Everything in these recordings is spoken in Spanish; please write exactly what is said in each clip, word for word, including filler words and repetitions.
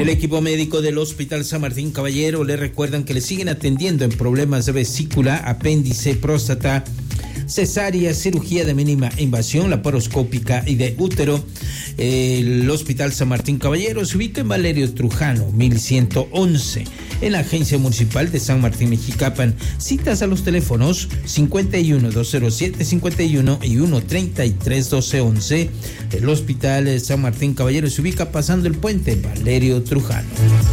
El equipo médico del Hospital San Martín Caballero le recuerdan que le siguen atendiendo en problemas de vesícula, apéndice, próstata, cesárea, cirugía de mínima invasión, laparoscópica y de útero. El Hospital San Martín Caballero se ubica en Valerio Trujano, mil ciento once, en la Agencia Municipal de San Martín Mexicapan. Citas a los teléfonos cincuenta y uno, doscientos siete, cincuenta y uno y uno treinta y tres, doce, once. El Hospital San Martín Caballero se ubica pasando el puente Valerio Trujano.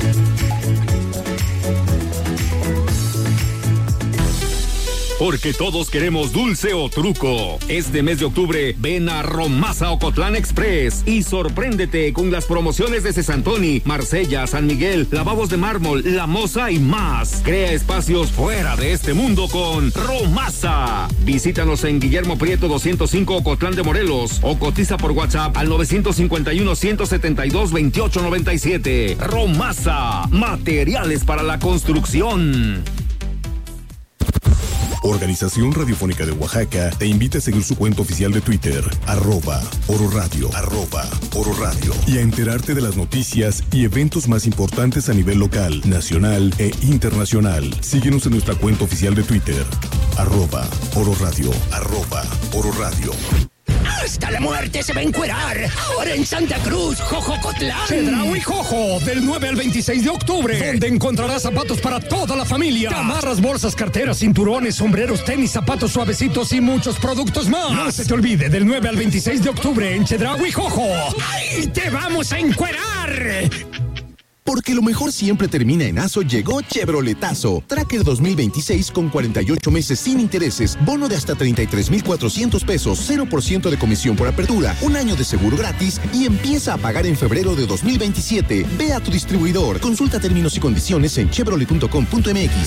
Porque todos queremos dulce o truco. Este mes de octubre, ven a Romasa Ocotlán Express y sorpréndete con las promociones de Cesantoni, Marsella, San Miguel, lavabos de mármol, La Moza y más. Crea espacios fuera de este mundo con Romasa. Visítanos en Guillermo Prieto doscientos cinco Ocotlán de Morelos o cotiza por WhatsApp al nueve cinco uno, ciento setenta y dos, veintiocho noventa y siete. Romasa, materiales para la construcción. Organización Radiofónica de Oaxaca te invita a seguir su cuenta oficial de Twitter, arroba Oro Radio, arroba Oro Radio, y a enterarte de las noticias y eventos más importantes a nivel local, nacional e internacional. Síguenos en nuestra cuenta oficial de Twitter, arroba Oro Radio, arroba Oro Radio. Hasta la muerte se va a encuerar. Ahora en Santa Cruz, Jojocotlán. Chedraui Jojo, del nueve al veintiséis de octubre, donde encontrarás zapatos para toda la familia. Chamarras, bolsas, carteras, cinturones, sombreros, tenis, zapatos suavecitos y muchos productos más. No se te olvide, del nueve al veintiséis de octubre en Chedraui Jojo. ¡Ay, te vamos a encuerar! Porque lo mejor siempre termina en Aso, llegó Chevroletazo. Tracker dos mil veintiséis con cuarenta y ocho meses sin intereses, bono de hasta treinta y tres mil cuatrocientos pesos, cero por ciento de comisión por apertura, un año de seguro gratis y empieza a pagar en febrero de dos mil veintisiete. Ve a tu distribuidor, consulta términos y condiciones en chevrolet punto com punto m x.